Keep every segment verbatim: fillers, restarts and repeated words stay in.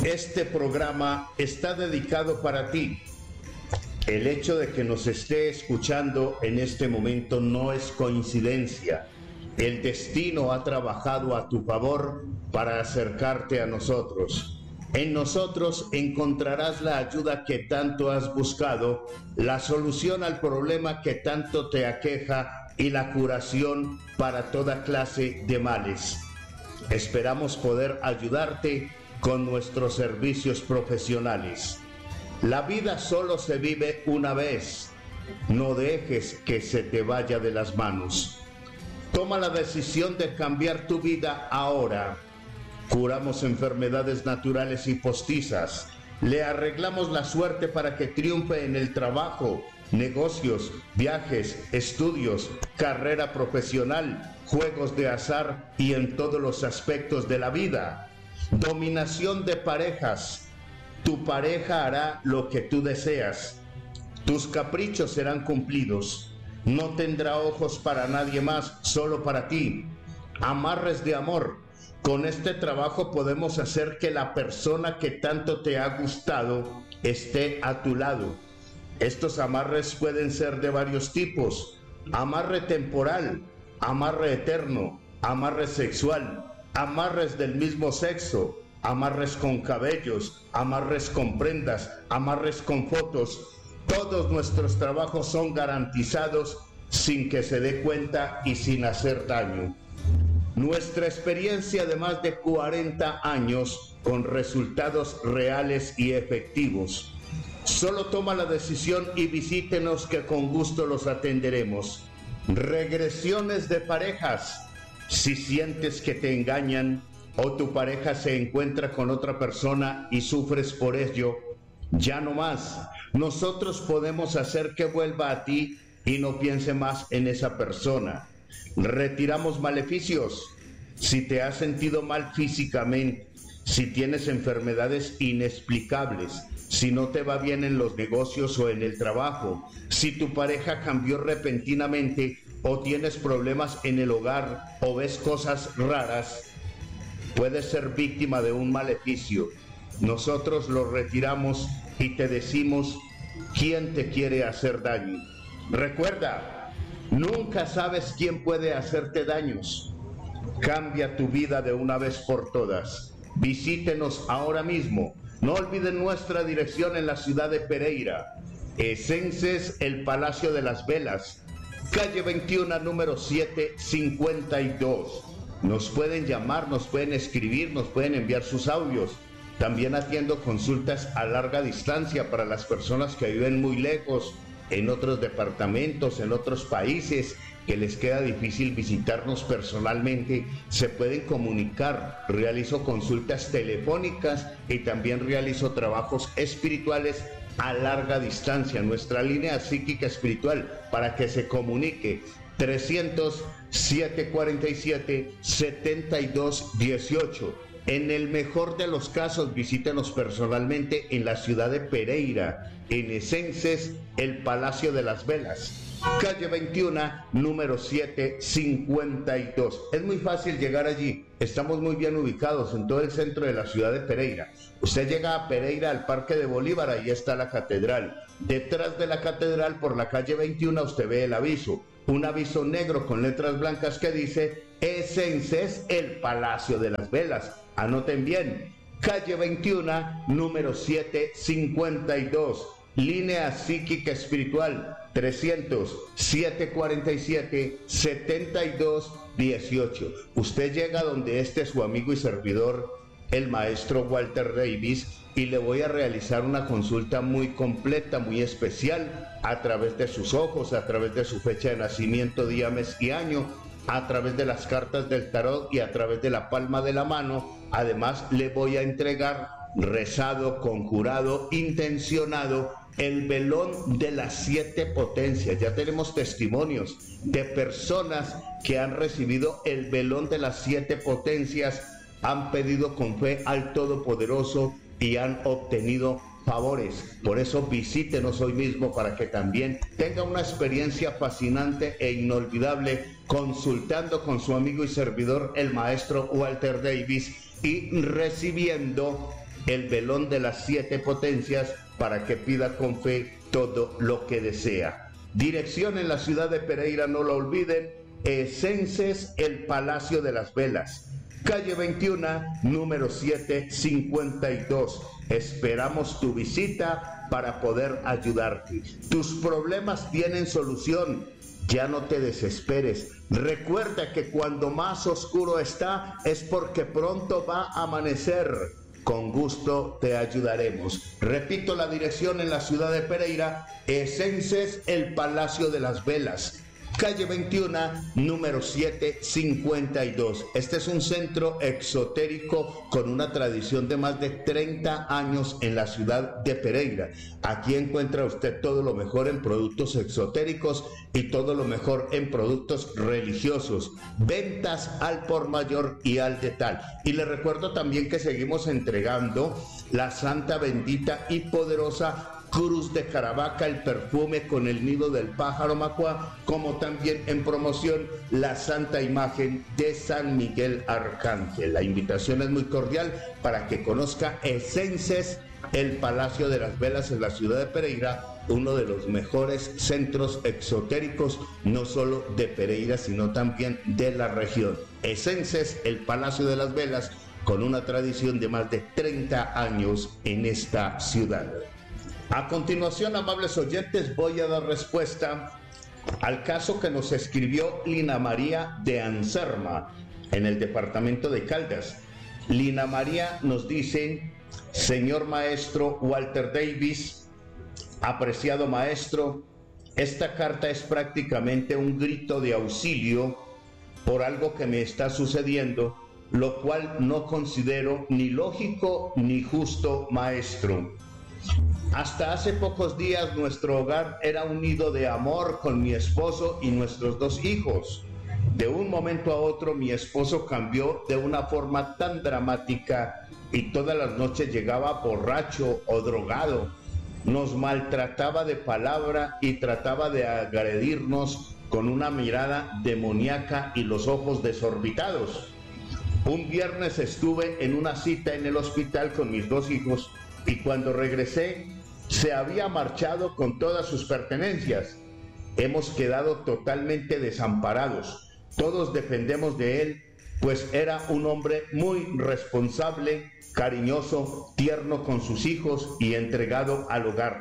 Este programa está dedicado para ti. El hecho de que nos esté escuchando en este momento no es coincidencia. El destino ha trabajado a tu favor para acercarte a nosotros. En nosotros encontrarás la ayuda que tanto has buscado, la solución al problema que tanto te aqueja y la curación para toda clase de males. Esperamos poder ayudarte con nuestros servicios profesionales. La vida solo se vive una vez. No dejes que se te vaya de las manos. Toma la decisión de cambiar tu vida ahora. Curamos enfermedades naturales y postizas. Le arreglamos la suerte para que triunfe en el trabajo, negocios, viajes, estudios, carrera profesional, juegos de azar y en todos los aspectos de la vida. Dominación de parejas. Tu pareja hará lo que tú deseas. Tus caprichos serán cumplidos. No tendrá ojos para nadie más, solo para ti. Amarres de amor. Con este trabajo podemos hacer que la persona que tanto te ha gustado esté a tu lado. Estos amarres pueden ser de varios tipos. Amarre temporal, amarre eterno, amarre sexual, amarres del mismo sexo, amarres con cabellos, amarres con prendas, amarres con fotos. Todos nuestros trabajos son garantizados sin que se dé cuenta y sin hacer daño. Nuestra experiencia de más de cuarenta años con resultados reales y efectivos. Solo toma la decisión y visítenos que con gusto los atenderemos. Regresiones de parejas. Si sientes que te engañan o tu pareja se encuentra con otra persona y sufres por ello, ya no más. Nosotros podemos hacer que vuelva a ti y no piense más en esa persona. Retiramos maleficios. Si te has sentido mal físicamente, si tienes enfermedades inexplicables, si no te va bien en los negocios o en el trabajo, si tu pareja cambió repentinamente o tienes problemas en el hogar o ves cosas raras, puedes ser víctima de un maleficio. Nosotros lo retiramos y te decimos quién te quiere hacer daño. Recuerda, nunca sabes quién puede hacerte daños. Cambia tu vida de una vez por todas. Visítenos ahora mismo. No olviden nuestra dirección en la ciudad de Pereira. Esences, el Palacio de las Velas, calle veintiuno, número setecientos cincuenta y dos. Nos pueden llamar, nos pueden escribir, nos pueden enviar sus audios. También atiendo consultas a larga distancia para las personas que viven muy lejos, en otros departamentos, en otros países, que les queda difícil visitarnos personalmente. Se pueden comunicar. Realizo consultas telefónicas y también realizo trabajos espirituales a larga distancia. Nuestra línea psíquica espiritual para que se comunique: trescientos, setecientos cuarenta y siete, setenta y dos dieciocho. En el mejor de los casos, visítenos personalmente en la ciudad de Pereira, en Esences, el Palacio de las Velas, calle veintiuno, número setecientos cincuenta y dos. Es muy fácil llegar allí. Estamos muy bien ubicados en todo el centro de la ciudad de Pereira. Usted llega a Pereira, al Parque de Bolívar, ahí está la catedral. Detrás de la catedral, por la calle veintiuno, usted ve el aviso. Un aviso negro con letras blancas que dice Esences, el Palacio de las Velas. Anoten bien, calle veintiuno, número setecientos cincuenta y dos, línea psíquica espiritual, trescientos, setecientos cuarenta y siete, setenta y dos dieciocho. Usted llega donde esté su amigo y servidor, el maestro Walter Davis, y le voy a realizar una consulta muy completa, muy especial, a través de sus ojos, a través de su fecha de nacimiento, día, mes y año, a través de las cartas del tarot y a través de la palma de la mano. Además, le voy a entregar, rezado, conjurado, intencionado, el velón de las siete potencias. Ya tenemos testimonios de personas que han recibido el velón de las siete potencias, han pedido con fe al Todopoderoso y han obtenido favores. Por eso visítenos hoy mismo para que también tenga una experiencia fascinante e inolvidable consultando con su amigo y servidor, el maestro Walter Davis, y recibiendo el velón de las siete potencias para que pida con fe todo lo que desea. Dirección en la ciudad de Pereira, no lo olviden, Esences, el Palacio de las Velas, calle veintiuno, número setecientos cincuenta y dos. Esperamos tu visita para poder ayudarte. Tus problemas tienen solución. Ya no te desesperes. Recuerda que cuando más oscuro está es porque pronto va a amanecer. Con gusto te ayudaremos. Repito la dirección en la ciudad de Pereira, Esences, el Palacio de las Velas, calle veintiuno, número setecientos cincuenta y dos. Este es un centro exotérico con una tradición de más de treinta años en la ciudad de Pereira. Aquí encuentra usted todo lo mejor en productos exotéricos y todo lo mejor en productos religiosos. Ventas al por mayor y al detal. Y le recuerdo también que seguimos entregando la santa, bendita y poderosa Cruz de Caravaca, el perfume con el nido del pájaro Macua, como también en promoción la santa imagen de San Miguel Arcángel. La invitación es muy cordial para que conozca Esences, el Palacio de las Velas en la ciudad de Pereira, uno de los mejores centros exotéricos, no solo de Pereira, sino también de la región. Esences, el Palacio de las Velas, con una tradición de más de treinta años en esta ciudad. A continuación, amables oyentes, voy a dar respuesta al caso que nos escribió Lina María de Anserma, en el departamento de Caldas. Lina María nos dice: señor maestro Walter Davis, apreciado maestro, esta carta es prácticamente un grito de auxilio por algo que me está sucediendo, lo cual no considero ni lógico ni justo, maestro. Hasta hace pocos días nuestro hogar era un nido de amor con mi esposo y nuestros dos hijos. De un momento a otro mi esposo cambió de una forma tan dramática y todas las noches llegaba borracho o drogado. Nos maltrataba de palabra y trataba de agredirnos con una mirada demoníaca y los ojos desorbitados. Un viernes estuve en una cita en el hospital con mis dos hijos y cuando regresé se había marchado con todas sus pertenencias. Hemos quedado totalmente desamparados. Todos dependemos de él, pues era un hombre muy responsable, cariñoso, tierno con sus hijos y entregado al hogar.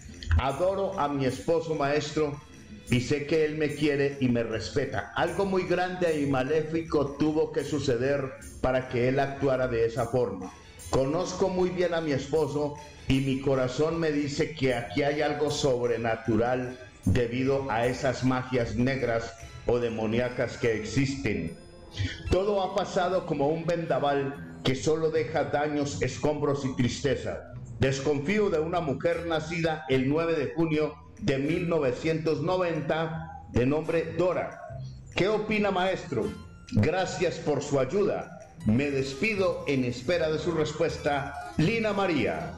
Adoro a mi esposo, maestro, y sé que él me quiere y me respeta. Algo muy grande y maléfico tuvo que suceder para que él actuara de esa forma. Conozco muy bien a mi esposo y mi corazón me dice que aquí hay algo sobrenatural debido a esas magias negras o demoníacas que existen. Todo ha pasado como un vendaval que solo deja daños, escombros y tristeza. Desconfío de una mujer nacida el nueve de junio de mil novecientos noventa de nombre Dora. ¿Qué opina, maestro? Gracias por su ayuda. Me despido en espera de su respuesta. Lina María.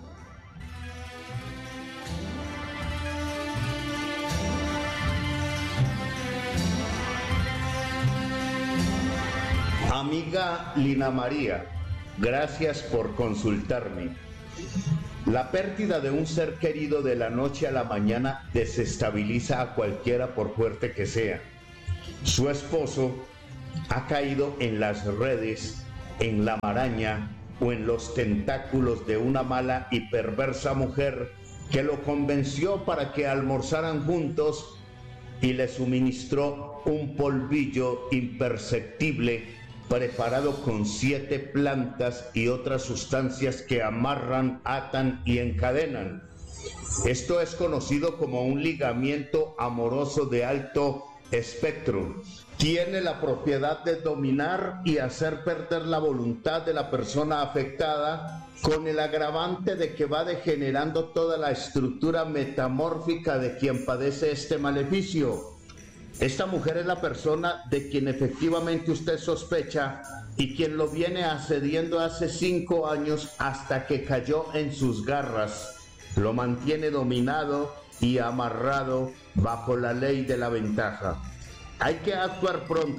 Amiga Lina María, gracias por consultarme. La pérdida de un ser querido de la noche a la mañana desestabiliza a cualquiera por fuerte que sea. Su esposo ha caído en las redes, en la maraña o en los tentáculos de una mala y perversa mujer que lo convenció para que almorzaran juntos y le suministró un polvillo imperceptible preparado con siete plantas y otras sustancias que amarran, atan y encadenan. Esto es conocido como un ligamiento amoroso de alto espectro. Tiene la propiedad de dominar y hacer perder la voluntad de la persona afectada, con el agravante de que va degenerando toda la estructura metamórfica de quien padece este maleficio. Esta mujer es la persona de quien efectivamente usted sospecha y quien lo viene asediando hace cinco años hasta que cayó en sus garras. Lo mantiene dominado y amarrado bajo la ley de la ventaja. Hay que actuar pronto.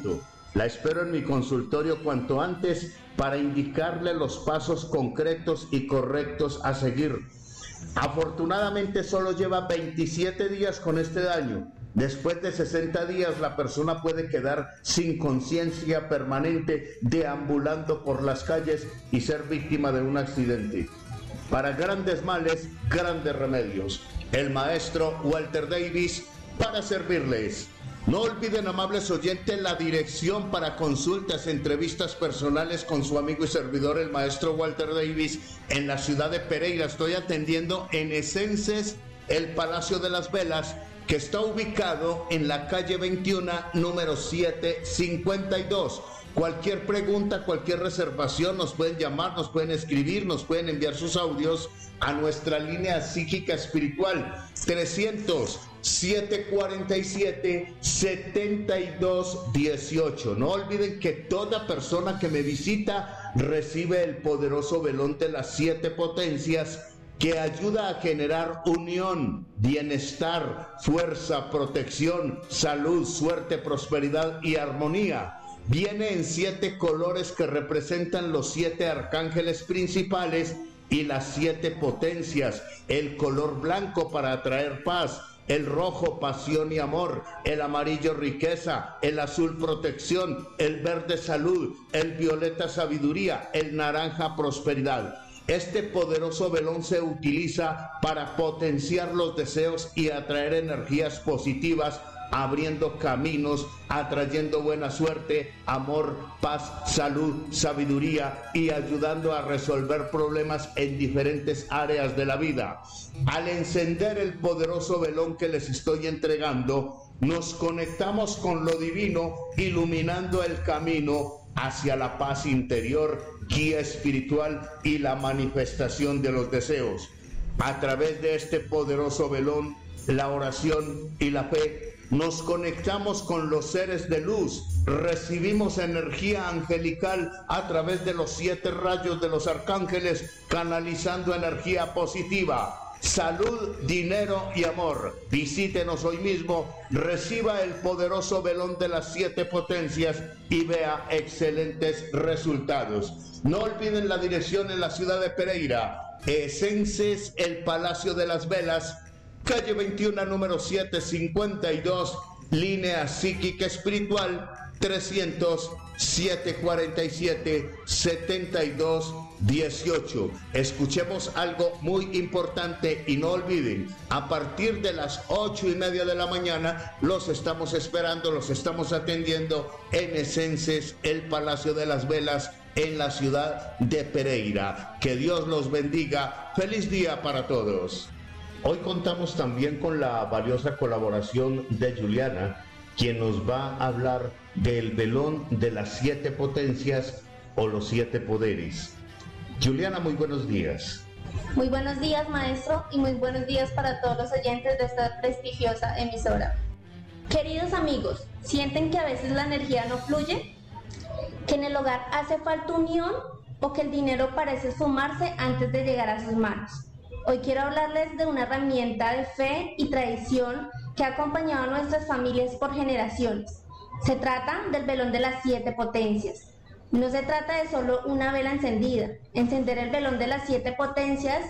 La espero en mi consultorio cuanto antes para indicarle los pasos concretos y correctos a seguir. Afortunadamente solo lleva veintisiete días con este daño. Después de sesenta días la persona puede quedar sin conciencia permanente, deambulando por las calles y ser víctima de un accidente. Para grandes males, grandes remedios. El maestro Walter Davis para servirles. No olviden, amables oyentes, la dirección para consultas, entrevistas personales con su amigo y servidor, el maestro Walter Davis, en la ciudad de Pereira. Estoy atendiendo en Esences, el Palacio de las Velas, que está ubicado en la calle veintiuno, número setecientos cincuenta y dos. Cualquier pregunta, cualquier reservación, nos pueden llamar, nos pueden escribir, nos pueden enviar sus audios a nuestra línea psíquica espiritual trescientos, setecientos cuarenta y siete, setenta y dos dieciocho. No olviden que toda persona que me visita recibe el poderoso velón de las siete potencias, que ayuda a generar unión, bienestar, fuerza, protección, salud, suerte, prosperidad y armonía. Viene en siete colores que representan los siete arcángeles principales y las siete potencias. El color blanco para atraer paz, el rojo pasión y amor, el amarillo riqueza, el azul protección, el verde salud, el violeta sabiduría, el naranja prosperidad. Este poderoso velón se utiliza para potenciar los deseos y atraer energías positivas, abriendo caminos, atrayendo buena suerte, amor, paz, salud, sabiduría y ayudando a resolver problemas en diferentes áreas de la vida. Al encender el poderoso velón que les estoy entregando, nos conectamos con lo divino, iluminando el camino hacia la paz interior, guía espiritual y la manifestación de los deseos. A través de este poderoso velón, la oración y la fe, nos conectamos con los seres de luz, recibimos energía angelical a través de los siete rayos de los arcángeles, canalizando energía positiva. Salud, dinero y amor. Visítenos hoy mismo, reciba el poderoso velón de las siete potencias y vea excelentes resultados. No olviden la dirección en la ciudad de Pereira, Esences, el Palacio de las Velas, calle veintiuno, número setecientos cincuenta y dos, línea psíquica espiritual trescientos, setecientos cuarenta y siete, setenta y dos dieciocho. Escuchemos algo muy importante y no olviden, a partir de las ocho y media de la mañana los estamos esperando, los estamos atendiendo en Esences, el Palacio de las Velas, en la ciudad de Pereira. Que Dios los bendiga. Feliz día para todos. Hoy contamos también con la valiosa colaboración de Juliana, quien nos va a hablar del velón de las siete potencias o los siete poderes. Juliana, muy buenos días. Muy buenos días, maestro, y muy buenos días para todos los oyentes de esta prestigiosa emisora. Queridos amigos, ¿sienten que a veces la energía no fluye? ¿Que en el hogar hace falta unión o que el dinero parece esfumarse antes de llegar a sus manos? Hoy quiero hablarles de una herramienta de fe y tradición que ha acompañado a nuestras familias por generaciones. Se trata del velón de las siete potencias. No se trata de solo una vela encendida. Encender el velón de las siete potencias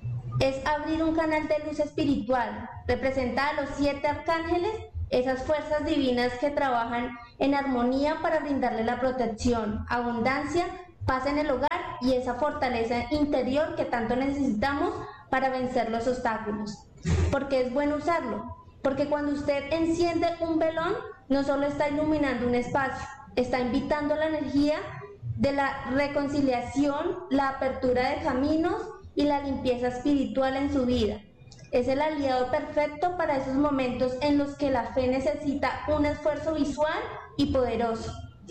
es abrir un canal de luz espiritual. Representa a los siete arcángeles, esas fuerzas divinas que trabajan en armonía para brindarle la protección, abundancia, paz en el hogar y esa fortaleza interior que tanto necesitamos para vencer los obstáculos. ¿Por qué es bueno usarlo? Porque cuando usted enciende un velón, no solo está iluminando un espacio, está invitando la energía de la reconciliación, la apertura de caminos y la limpieza espiritual en su vida. Es el aliado perfecto para esos momentos en los que la fe necesita un esfuerzo visual y poderoso.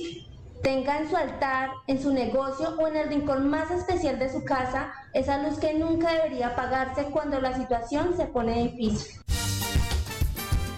Tenga en su altar, en su negocio o en el rincón más especial de su casa esa luz que nunca debería apagarse cuando la situación se pone difícil.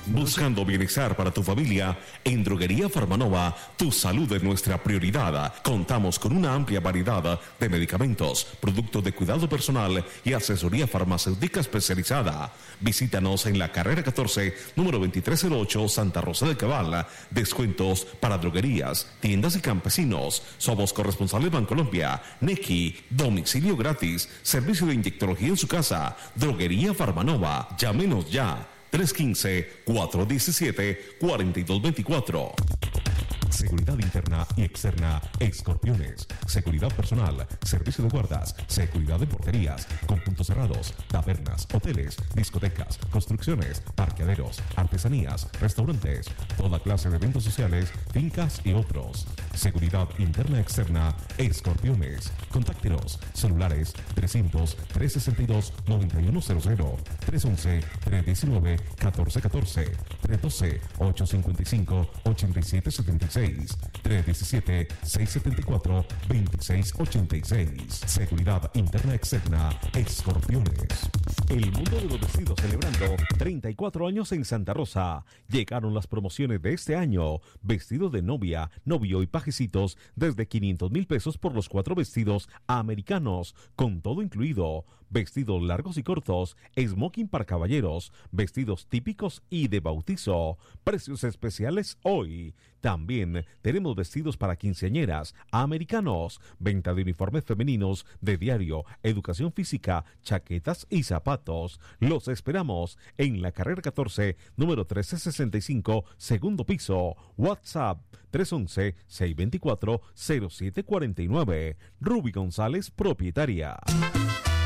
Buscando bienestar para tu familia, en Droguería Farmanova, tu salud es nuestra prioridad. Contamos con una amplia variedad de medicamentos, productos de cuidado personal y asesoría farmacéutica especializada. Visítanos en la carrera catorce, número veintitrés cero ocho, Santa Rosa del Cabal. Descuentos para droguerías, tiendas y campesinos. Somos corresponsales Bancolombia, Nequi, domicilio gratis, servicio de inyectología en su casa. Droguería Farmanova, llámenos ya. tres uno cinco, cuatro uno siete, cuatro dos dos cuatro. Seguridad interna y externa, Escorpiones. Seguridad personal, servicio de guardas, seguridad de porterías, con puntos cerrados, tabernas, hoteles, discotecas, construcciones, parqueaderos, artesanías, restaurantes, toda clase de eventos sociales, fincas y otros. Seguridad interna y externa, Escorpiones. Contáctenos, celulares trescientos, trescientos sesenta y dos, noventa y uno cero cero, trescientos once, trescientos diecinueve, catorce catorce, trescientos doce, ochocientos cincuenta y cinco, ochenta y siete setenta y seis, trescientos diecisiete, seiscientos setenta y cuatro, veintiséis ochenta y seis. Seguridad interna externa, Escorpiones. El mundo de los vestidos celebrando treinta y cuatro años en Santa Rosa. Llegaron las promociones de este año. Vestido de novia, novio y pajecitos desde quinientos mil pesos por los cuatro vestidos americanos, con todo incluido. Vestidos largos y cortos, smoking para caballeros, vestidos típicos y de bautizo. Precios especiales hoy. También tenemos vestidos para quinceañeras, americanos, venta de uniformes femeninos de diario, educación física, chaquetas y zapatos. Los esperamos en la carrera catorce, número trece sesenta y cinco, segundo piso. WhatsApp tres uno uno, seis dos cuatro, cero siete cuatro nueve. Ruby González, propietaria.